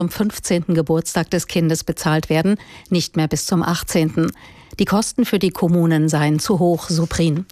zum 15. Geburtstag des Kindes bezahlt werden, nicht mehr bis zum 18. Die Kosten für die Kommunen seien zu hoch, so Prien.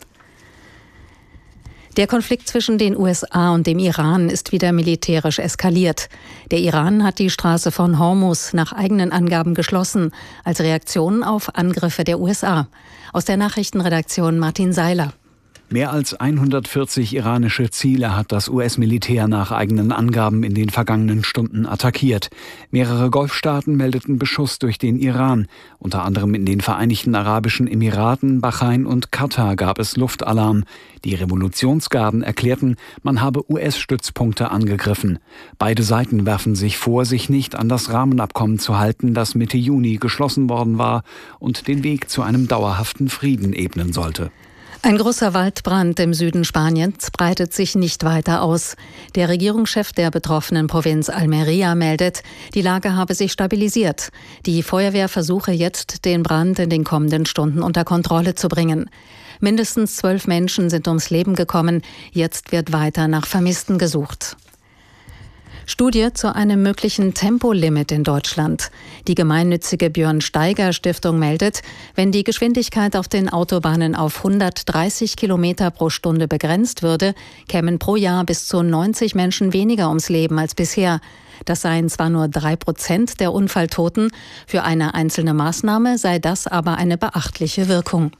Der Konflikt zwischen den USA und dem Iran ist wieder militärisch eskaliert. Der Iran hat die Straße von Hormuz nach eigenen Angaben geschlossen, als Reaktion auf Angriffe der USA. Aus der Nachrichtenredaktion Martin Seiler. Mehr als 140 iranische Ziele hat das US-Militär nach eigenen Angaben in den vergangenen Stunden attackiert. Mehrere Golfstaaten meldeten Beschuss durch den Iran. Unter anderem in den Vereinigten Arabischen Emiraten, Bahrain und Katar gab es Luftalarm. Die Revolutionsgarden erklärten, man habe US-Stützpunkte angegriffen. Beide Seiten werfen sich vor, sich nicht an das Rahmenabkommen zu halten, das Mitte Juni geschlossen worden war und den Weg zu einem dauerhaften Frieden ebnen sollte. Ein großer Waldbrand im Süden Spaniens breitet sich nicht weiter aus. Der Regierungschef der betroffenen Provinz Almería meldet, die Lage habe sich stabilisiert. Die Feuerwehr versuche jetzt, den Brand in den kommenden Stunden unter Kontrolle zu bringen. Mindestens 12 Menschen sind ums Leben gekommen. Jetzt wird weiter nach Vermissten gesucht. Studie zu einem möglichen Tempolimit in Deutschland. Die gemeinnützige Björn-Steiger-Stiftung meldet, wenn die Geschwindigkeit auf den Autobahnen auf 130 Kilometer pro Stunde begrenzt würde, kämen pro Jahr bis zu 90 Menschen weniger ums Leben als bisher. Das seien zwar nur 3% der Unfalltoten, für eine einzelne Maßnahme sei das aber eine beachtliche Wirkung.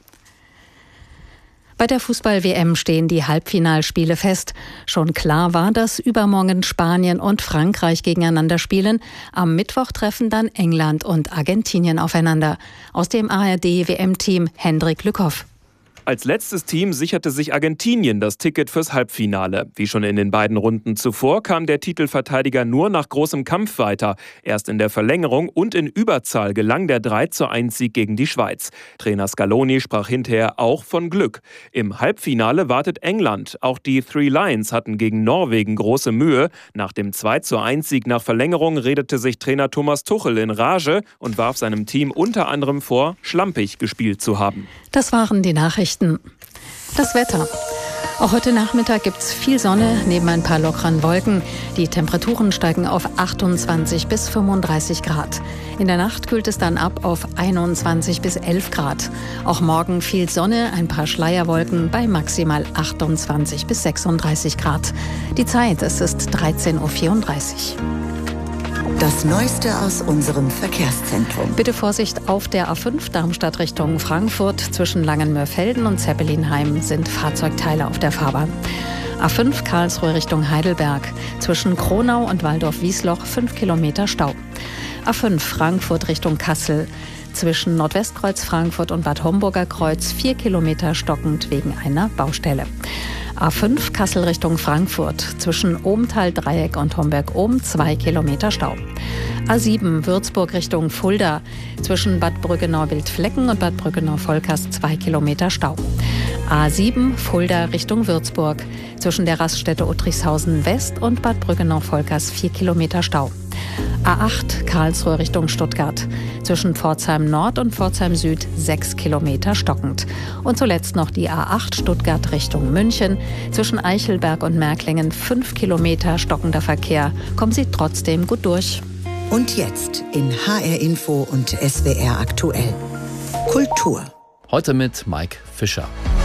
Bei der Fußball-WM stehen die Halbfinalspiele fest. Schon klar war, dass übermorgen Spanien und Frankreich gegeneinander spielen. Am Mittwoch treffen dann England und Argentinien aufeinander. Aus dem ARD-WM-Team Hendrik Lückhoff. Als letztes Team sicherte sich Argentinien das Ticket fürs Halbfinale. Wie schon in den beiden Runden zuvor kam der Titelverteidiger nur nach großem Kampf weiter. Erst in der Verlängerung und in Überzahl gelang der 3:1-Sieg gegen die Schweiz. Trainer Scaloni sprach hinterher auch von Glück. Im Halbfinale wartet England. Auch die Three Lions hatten gegen Norwegen große Mühe. Nach dem 2:1-Sieg nach Verlängerung redete sich Trainer Thomas Tuchel in Rage und warf seinem Team unter anderem vor, schlampig gespielt zu haben. Das waren die Nachrichten. Das Wetter. Auch heute Nachmittag gibt es viel Sonne neben ein paar lockeren Wolken. Die Temperaturen steigen auf 28 bis 35 Grad. In der Nacht kühlt es dann ab auf 21 bis 11 Grad. Auch morgen viel Sonne, ein paar Schleierwolken bei maximal 28 bis 36 Grad. Die Zeit, es ist 13:34 Uhr. Das Neueste aus unserem Verkehrszentrum. Bitte Vorsicht auf der A5 Darmstadt Richtung Frankfurt. Zwischen Langenmörfelden und Zeppelinheim sind Fahrzeugteile auf der Fahrbahn. A5 Karlsruhe Richtung Heidelberg. Zwischen Kronau und Waldorf-Wiesloch 5 Kilometer Stau. A5 Frankfurt Richtung Kassel. Zwischen Nordwestkreuz Frankfurt und Bad Homburger Kreuz 4 Kilometer stockend wegen einer Baustelle. A5 Kassel Richtung Frankfurt. Zwischen Ohmtal-Dreieck und Homberg-Ohm 2 Kilometer Stau. A7 Würzburg Richtung Fulda. Zwischen Bad Brüggenau-Wildflecken und Bad Brüggenau-Volkers 2 Kilometer Stau. A7 Fulda Richtung Würzburg. Zwischen der Raststätte Uttrichshausen West und Bad Brüggenau-Volkers 4 Kilometer Stau. A8 Karlsruhe Richtung Stuttgart. Zwischen Pforzheim Nord und Pforzheim Süd 6 Kilometer stockend. Und zuletzt noch die A8 Stuttgart Richtung München. Zwischen Eichelberg und Märklingen 5 Kilometer stockender Verkehr. Kommen Sie trotzdem gut durch. Und jetzt in HR Info und SWR aktuell. Kultur. Heute mit Mike Fischer.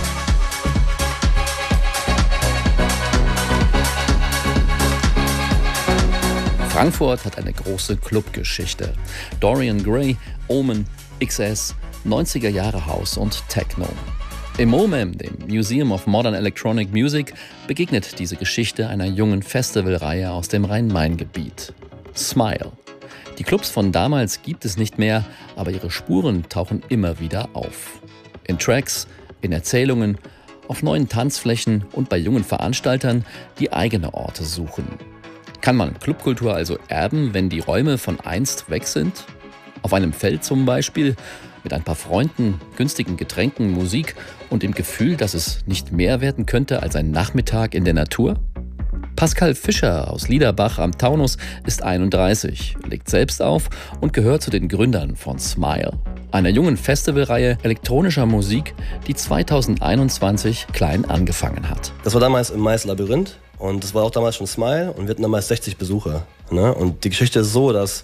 Frankfurt hat eine große Clubgeschichte. Dorian Gray, Omen, XS, 90er Jahre House und Techno. Im MoMA, dem Museum of Modern Electronic Music, begegnet diese Geschichte einer jungen Festivalreihe aus dem Rhein-Main-Gebiet. Smile. Die Clubs von damals gibt es nicht mehr, aber ihre Spuren tauchen immer wieder auf. In Tracks, in Erzählungen, auf neuen Tanzflächen und bei jungen Veranstaltern, die eigene Orte suchen. Kann man Clubkultur also erben, wenn die Räume von einst weg sind? Auf einem Feld zum Beispiel, mit ein paar Freunden, günstigen Getränken, Musik und dem Gefühl, dass es nicht mehr werden könnte als ein Nachmittag in der Natur? Pascal Fischer aus Liederbach am Taunus ist 31, legt selbst auf und gehört zu den Gründern von Smile, einer jungen Festivalreihe elektronischer Musik, die 2021 klein angefangen hat. Das war damals im Mais Labyrinth. Und das war auch damals schon Smile und wir hatten damals 60 Besucher. Ne? Und die Geschichte ist so, dass